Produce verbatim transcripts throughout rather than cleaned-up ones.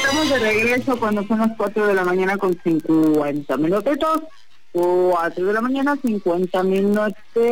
Estamos de regreso cuando son las cuatro de la mañana con cincuenta minutos. cuatro de la mañana, cincuenta minutos.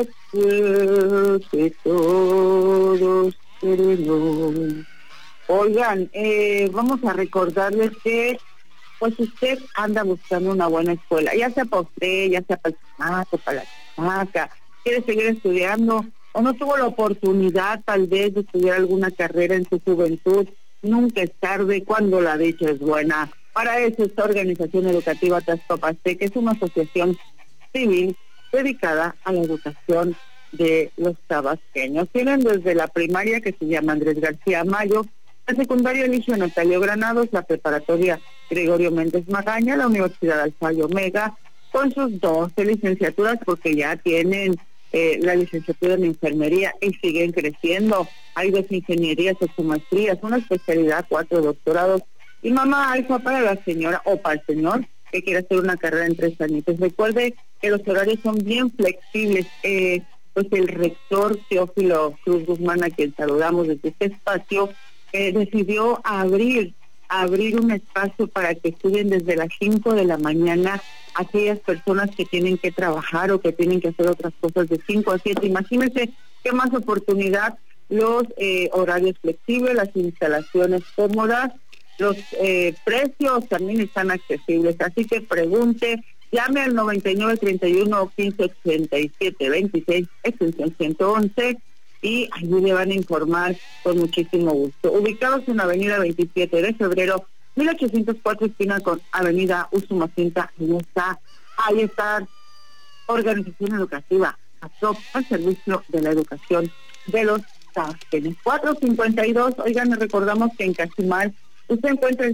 Que todos queremos. Oigan, eh, vamos a recordarles que pues usted anda buscando una buena escuela, ya sea para usted, ya sea para el chamaco, para la chamaca, quiere seguir estudiando o no tuvo la oportunidad tal vez de estudiar alguna carrera en su juventud. Nunca es tarde cuando la dicha es buena. Para eso esta organización educativa Tascopastec, que es una asociación civil dedicada a la educación de los tabasqueños. Tienen desde la primaria, que se llama Andrés García Mayo, la secundaria Eligio Natalio Granados, la preparatoria Gregorio Méndez Magaña, la Universidad Alfa y Omega, con sus doce licenciaturas, porque ya tienen eh, la licenciatura en enfermería y siguen creciendo. Hay dos ingenierías, ocho maestrías, una especialidad, cuatro doctorados, y mamá alfa para la señora o para el señor que quiere hacer una carrera en tres añitos. Recuerde que los horarios son bien flexibles. Eh, pues el rector Teófilo Cruz Guzmán, a quien saludamos desde este espacio, eh, decidió abrir, abrir un espacio para que estudien desde las cinco de la mañana aquellas personas que tienen que trabajar o que tienen que hacer otras cosas de cinco a siete. Imagínense qué más oportunidad, los eh, horarios flexibles, las instalaciones cómodas, los eh, precios también están accesibles, así que pregunte, llame al noventa y nueve, treinta y uno, quince, ochenta y siete, veintiséis, extensión ciento once, y allí le van a informar con muchísimo gusto. Ubicados en avenida veintisiete de febrero, mil ochocientos cuatro, esquina con avenida Usumacinta, ahí está, ahí está, organización educativa, ASOP, al servicio de la educación de los tabasqueños. cuatro cincuenta y dos, oigan, recordamos que en Cachimal usted encuentra el